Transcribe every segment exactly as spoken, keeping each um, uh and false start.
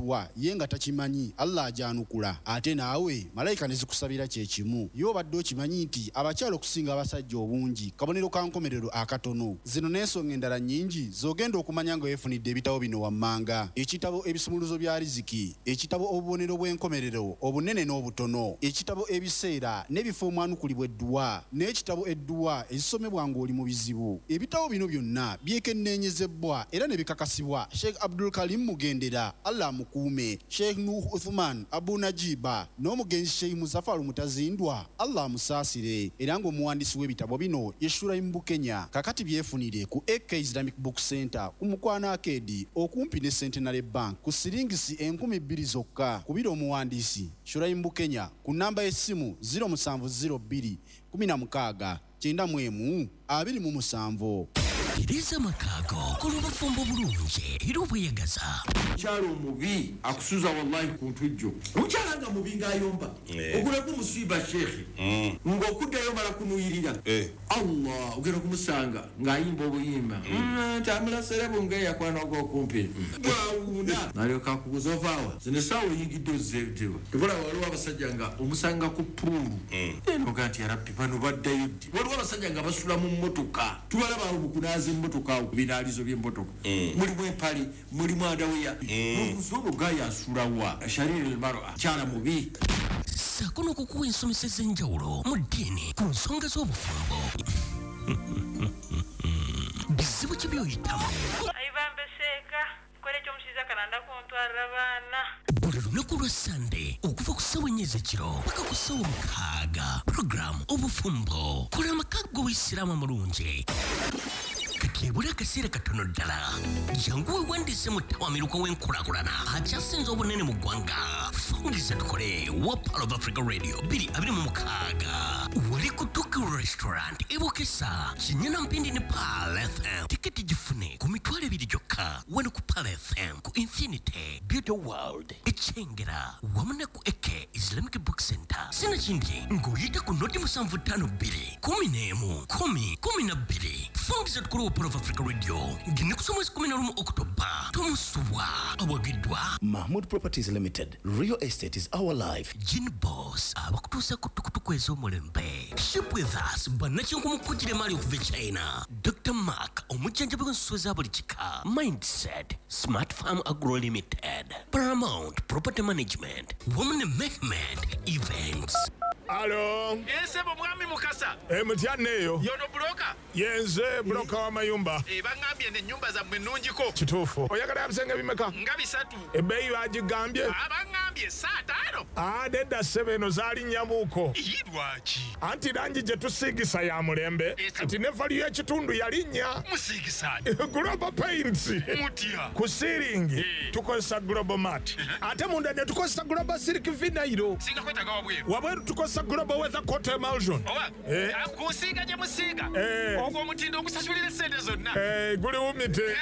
ekisabibwa ye nga takimanyi Allah ajanukula ate naawe malayika ne zikusabira kye kimu yo badde okimanyi nti abakyalo okusinga abasajja obungi kabonero ka nkomerero akatono zino n'ensonga endala nnyingi zogenda okumanya nga weefunidde ebitabo bino wammanga ekitabo ebisumuluzo bya riziki ekitabo obubonero bw'enkomerero obunene n'obutono ekitabo ebiseera n'ebifo omwanukulibwa edduwa n'ekitabo edduwa ezisomebwa ng'oli mu bizibu ebitabo bino byonna byekenneenyezebwa era ne bikakasibwa Sheikh Abdul Karim Mugendera Allah mukuume Sheikh Nuh Uthman Abu Najiba n'omugenzi Sheikh Muzaffar Mutazindwa Allah musaasire era ng'omuwandiisi w'ebitabo bino yeshula mu Kenya kakati byefunire ku A K Islamic Book Center ku Mukwana Arcade okumpi ne Centenary Bank ku siringisi enkumi bbiri zokka kubira omuwandiisi shula mu Kenya ku namba y'essimu zero seven zero two kumi na mukaaga kyenda mu emu abiri mu musanvu. Tereza Makago kulubufumbo bulungi era obweyagaza kyalo mubi akusuza wallahi ku ntujjo mukyalanga mubi ngayomba okule ku musiba shekhi ng'okuddayo mala kunuyirira Allah ogera kumusanga ngayimba obuyimba tamula serebo ngeyakwana ogwokumpi bwawuna nalyoka kukuzovaawa zine sawo yingiddo zetewa tubula waliwo abasajja nga omusanga ku pulu eno ganti yarabbi bano baddayo ddi waliwo abasajja nga basula mu mmotoka tubalaba obukunazi mmotoka binalizo by'emmotoka mulimu empali mulimu adaweya n'obuzobo gayasulawa shariri almar'a kyala mubi sakono kukuwa ensomesa ez'enjawulo mu ddiini ku nsonga z'obufumbo bizibu ki by'oyitamu ayibambeseka kole ky'omusiza kananda kuntwalira baana buli lunaku lwa sande okuva ku ssawa ennya ez'ekiro paka ku ssawa mukaaga puroguramu obufumbo kola amakago w'isiraamu amulungi kati ebula akaseera katono ddala jangu wewandiise mu ttawamiruka w'enkulaakulana akyasinze obunene mu ggwanga fungiza tukole wa Pearl of Africa Radio bbiri abiri mu mukaaga wali ku Tuki Restaurant ebokesa kinyana mpindi ne Pearl F M tiketi gifune ku mitwalo ebiri gyokka wano ku Pearl F M ku Infinity Beauty World ekyengera wamu ne ku A K Islamic Book Center sinakindi ng'oyita ku noti musanvu ttaano bbiri kumi n'emu kumi kumi na bbiri fungiza tukole wa Pearl of Africa Radio ngine kusoma mwezi kumi na lumu Oktoba tomusubwa awagiddwa Mahmood Properties Limited. Real estate is our life. Gin Boss abakutuusa ku tukutuku ez'omulembe. Ship with us bannakinku mukujjira emali okuva China. Doctor Mark omujjanjabi w'ensuso za buli kika. Mindset Smart Farm Agro Limited. Paramount Property Management. Woman Mehmet Events. Alo. Yense mwami mukasa. E mutyanneyo. Yono broka. Yenze broka wa mayumba. E bangambye ne nyumba za mwenunjiko. Kituufu. Oyagala abisenge bimeka? Nga bisatu. Ebbeeyi bagigambye? Abangambye saa taano. Ah, nedda ssebeno zaali nnyamuuko. Lwaki? Anti langi gye tusiigisa ya mulembe. Anti ne valiyo y'ekitundu yalinnya. Musiigisaani? Global Paints. Mutya? Ku siiringi tukozesa Global Mat. Ate munda ne tukozesa Global Silk Vinyl. Singa kwetaga wabweru. Wabweru tukozesa Global Weather Coat Emulsion. Owa? Eh. Kusiiga gye musiiga? Eh. Ogwo omutindo ogusasulira ssente zonna. Eh, guli wumite.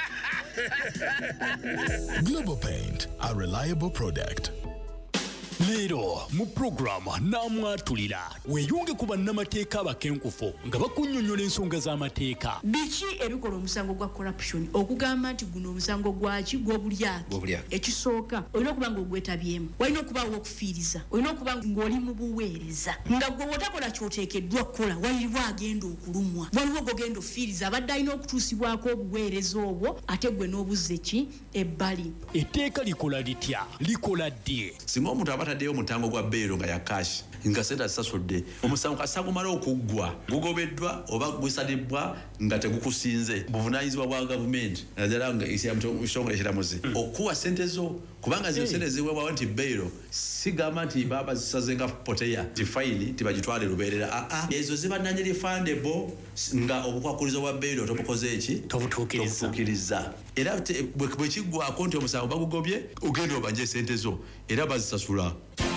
Global Paint, a reliable product. Leero mu programu namwatulira weeyunge ku bannamateeka abakenkufu nga bakunnyonnyola ensonga z'amateeka. Biki ebikola omusango gwa corruption okugamba nti guno omusango gwaki gw'obulyake ekisooka olina okuba ng'ogwetabyemu walina okubaawo okufiiriza olina okuba ng'oli mu buweereza nga gwe wotakola kyoteekeddwa kukola walirwa agenda okulumwa waliwo gogenda ofiiriza abadde alina okutuusibwako obuweereza obwo ate gwe n'obuzze ki ebbali. Etteeka likola litya likola ddi singa omuntu abataddeyo omutango gwa beero nga ya kashi nga sente asasudde omusango kasagumala okuggwa gugobeddwa oba gusalibwa nga tegukusinze buvunaanyizibwa bwa gavumenti naddala nga ekitongole ekiramuzi okuwa sente zo kubanga zino sente ziweebwawo nti beero sigamba nti baba zisaze nga poteya ti fayini tibagitwale lubeerera aa ezo ziba non-refundable nga obukwakulizo bwa beero tobukoze eki tobutuukiriza era bwe kiggwako nti omusango bagugobye ogenda obanje sente zo era bazisasula.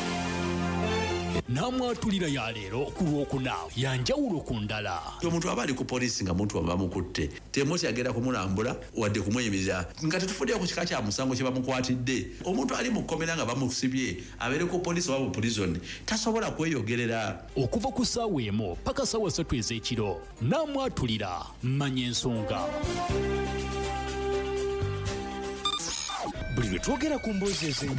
Namwatulira ya leero ku lwokuna yanjawulo ku ndala. Omuntu aba ali ku poliisi nga muntu bamukutte temoti agenda kumulambula wadde kumweyimiza nga tetufuddeyo ku kika kya musango kye bamukwatidde. Omuntu ali mu kkomera nga bamusibye abeere ku poliisi oba mu prison tasobola kweyogerera. Okuva ku ssaawa emu paka ssaawa ssatu ez'ekiro namwatulira manya ensonga. Buli lwe twogera ku mboozi